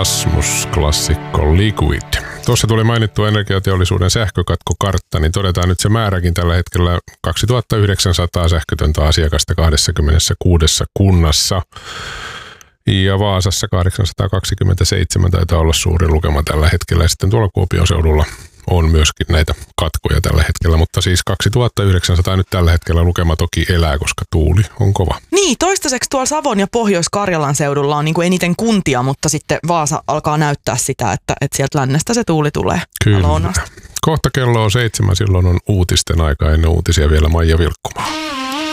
Rasmus-klassikko Liquid. Tuossa tuli mainittua energiateollisuuden sähkökatkokartta, niin todetaan nyt se määräkin tällä hetkellä 2900 sähkötöntä asiakasta 26 kunnassa. Ja Vaasassa 827 taitaa olla suuri lukema tällä hetkellä. Ja sitten tuolla Kuopion seudulla on myöskin näitä katkoja tällä hetkellä, mutta siis 2900 nyt tällä hetkellä lukema toki elää, koska tuuli on kova. Niin, toistaiseksi tuolla Savon ja Pohjois-Karjalan seudulla on niin kuin eniten kuntia, mutta sitten Vaasa alkaa näyttää sitä, että sieltä lännestä se tuuli tulee. Kyllä. Kohta kello on 7, silloin on uutisten aika, ennen uutisia vielä Maija Vilkkumaa.